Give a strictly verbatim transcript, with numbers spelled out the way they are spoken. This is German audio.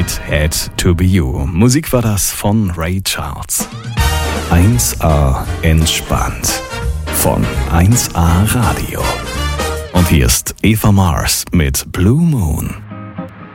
It Had to Be You. Musik war das von Ray Charles. eins A entspannt von eins A Radio. Und hier ist Eva Mars mit Blue Moon.